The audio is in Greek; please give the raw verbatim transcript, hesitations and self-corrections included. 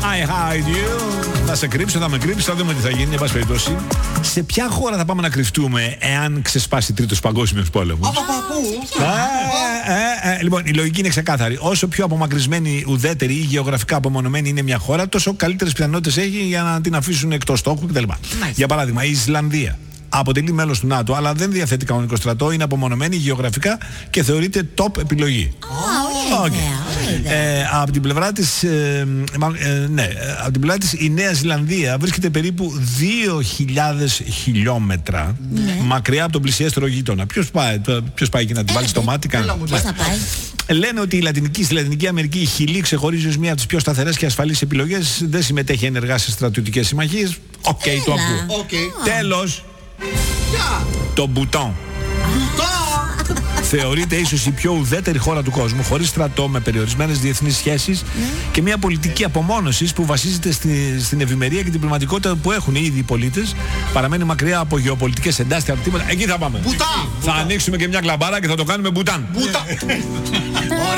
I hide you. Θα σε κρύψω, θα με κρύψει, θα δούμε τι θα γίνει. Εν πάση περιπτώσει, σε ποια χώρα θα πάμε να κρυφτούμε εάν ξεσπάσει τρίτος παγκόσμιος πόλεμος? Από πού? Ε, ε, ε, λοιπόν, η λογική είναι ξεκάθαρη. Όσο πιο απομακρυσμένη, ουδέτερη ή γεωγραφικά απομονωμένη είναι μια χώρα, τόσο καλύτερες πιθανότητες έχει για να την αφήσουν εκτός στόχου κτλ. Για παράδειγμα, η Ισλανδία αποτελεί μέλος του ΝΑΤΟ, αλλά δεν διαθέτει κανονικό στρατό, είναι απομονωμένη γεωγραφικά και θεωρείται top επιλογή. Oh, okay. Ε, από την πλευρά της, ε, ε, ναι, από την πλευρά της η Νέα Ζηλανδία βρίσκεται περίπου δύο χιλιάδες χιλιόμετρα ναι. μακριά από τον πλησιέστερο γείτονα. Ποιος πάει, ποιος πάει εκεί να την βάλει στο μάτι? Πώς θα πάει? Λένε ότι η Λατινική, στη Λατινική Αμερική η Χιλή ξεχωρίζει ως μία από τις πιο σταθερές και ασφαλείς επιλογές. Δεν συμμετέχει ενεργά σε στρατιωτικές συμμαχίες. Οκ, okay, το ακούω. Okay. Τέλος, yeah. το Μπουτάν. Θεωρείται ίσως η πιο ουδέτερη χώρα του κόσμου, χωρίς στρατό, με περιορισμένες διεθνείς σχέσεις mm. και μια πολιτική απομόνωσης που βασίζεται στη, στην ευημερία και την πνευματικότητα που έχουν ήδη οι πολίτες. Παραμένει μακριά από γεωπολιτικές εντάσεις και από Εκεί θα πάμε. Μπουτάν! Θα ανοίξουμε και μια κλαμπάρα και θα το κάνουμε Μπουτάν. Μπουτάν!